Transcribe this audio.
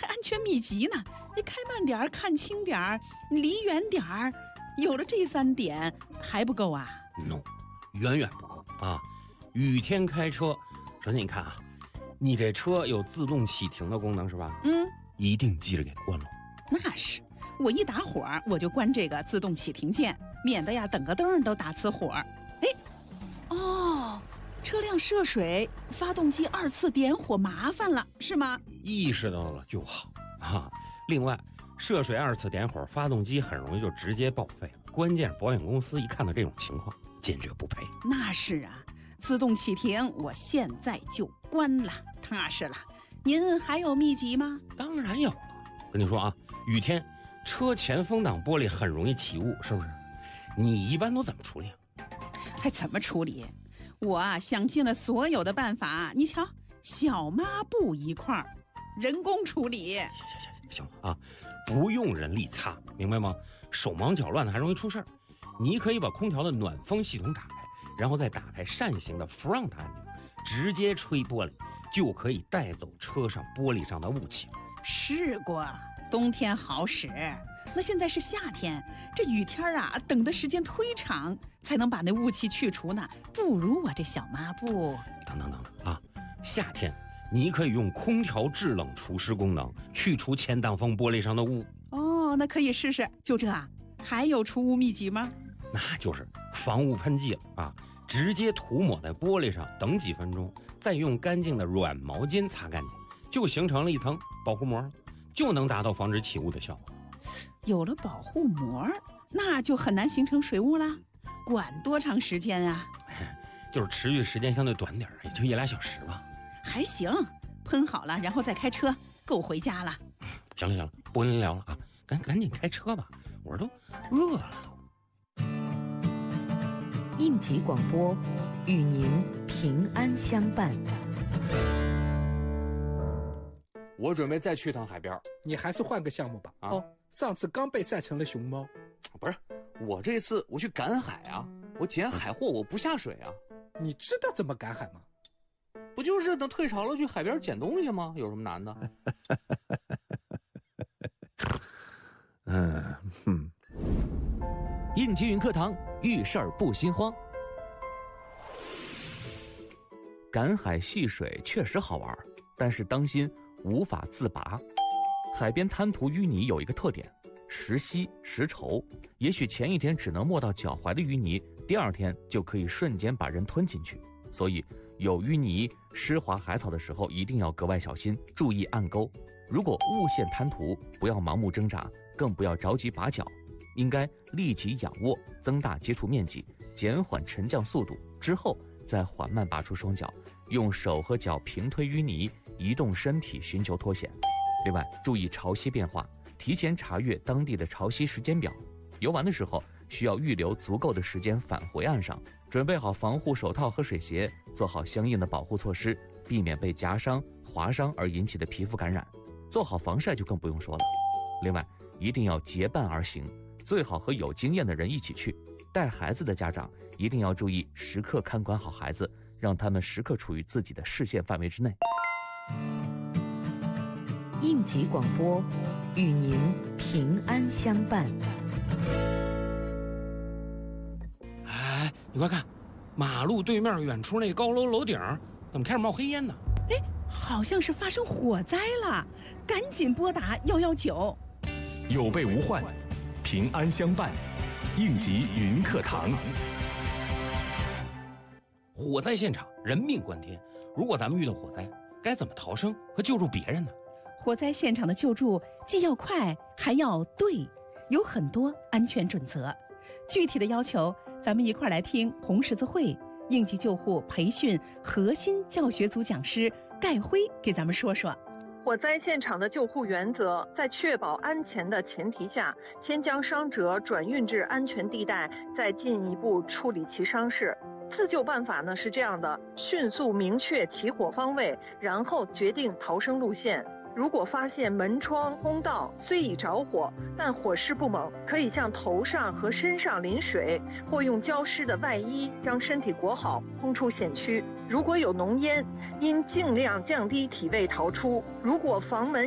安全秘籍呢。你开慢点儿，看清点儿，离远点儿。有了这3点还不够啊 ？No， 远远不够啊！雨天开车，首先你看啊，你这车有自动启停的功能是吧？一定记着给关了。 那是，我一打火我就关这个自动启停键，免得呀等个灯都打呲火。车辆涉水，发动机2次点火麻烦了，是吗？ 意识到了就好啊。另外，涉水2次点火，发动机很容易就直接报废。关键保险公司一看到这种情况，坚决不赔。 那是啊，自动启停我现在就关了，踏实了。您还有秘籍吗？ 当然有了。跟你说啊，雨天车前风挡玻璃很容易起雾，是不是？你一般都怎么处理？ 还怎么处理？我啊想尽了所有的办法，你瞧，小抹布一块儿，人工处理。 行了啊，不用人力擦，明白吗？手忙脚乱的还容易出事儿。你可以把空调的暖风系统打开，然后再打开扇形的 front 按钮，直接吹玻璃，就可以带走车上玻璃上的雾气。 试过，冬天好使。那现在是夏天，这雨天啊，等的时间忒长，才能把那雾气去除呢。不如我这小抹布。 等啊，夏天你可以用空调制冷除湿功能去除前挡风玻璃上的雾。 那可以试试。就这啊？还有除雾秘籍吗？ 那就是防雾喷剂了啊！直接涂抹在玻璃上，等几分钟，再用干净的软毛巾擦干净，就形成了一层保护膜，就能达到防止起雾的效果。 有了保护膜，那就很难形成水雾啦。管多长时间啊？ 就是持续时间相对短点，也就1-2小时吧。还行，喷好了然后再开车，够回家了。 行了，不跟您聊了啊，赶紧开车吧，我这都饿了。 应急广播，与您平安相伴。 我准备再去趟海边。 你还是换个项目吧。上次刚被晒成了熊猫。 不是，我这次我去赶海啊，我捡海货，我不下水啊。 你知道怎么赶海吗？ 不就是等退潮了去海边捡东西吗？有什么难的？ 应急云课堂，遇事儿不心慌。赶海戏水确实好玩，但是当心无法自拔。海边滩涂淤泥有一个特点，时稀时稠，也许前一天只能没到脚踝的淤泥，第2天就可以瞬间把人吞进去。所以有淤泥、湿滑海草的时候，一定要格外小心，注意暗钩。如果误陷滩涂，不要盲目挣扎，更不要着急拔脚，应该立即仰卧，增大接触面积，减缓沉降速度，之后再缓慢拔出双脚，用手和脚平推淤泥，移动身体寻求脱险。另外，注意潮汐变化，提前查阅当地的潮汐时间表。游玩的时候需要预留足够的时间返回岸上，准备好防护手套和水鞋，做好相应的保护措施，避免被夹伤、划伤而引起的皮肤感染。做好防晒就更不用说了。另外，一定要结伴而行，最好和有经验的人一起去。带孩子的家长一定要注意时刻看管好孩子，让他们时刻处于自己的视线范围之内。 应急广播，与您平安相伴。 哎，你快看，马路对面远处那高楼楼顶怎么开始冒黑烟呢？ 好像是发生火灾了，赶紧拨打119。 有备无患，平安相伴，应急云课堂。 火灾现场人命关天，如果咱们遇到火灾，该怎么逃生和救助别人呢？ 火灾现场的救助既要快还要对，有很多安全准则。具体的要求，咱们一块来听红十字会应急救护培训核心教学组讲师盖辉给咱们说说。 火灾现场的救护原则，在确保安全的前提下，先将伤者转运至安全地带，再进一步处理其伤势。自救办法呢是这样的：迅速明确起火方位，然后决定逃生路线。如果发现门窗、通道虽已着火，但火势不猛，可以向头上和身上淋水，或用浇湿的外衣将身体裹好，冲出险区。如果有浓烟，应尽量降低体位逃出。如果房门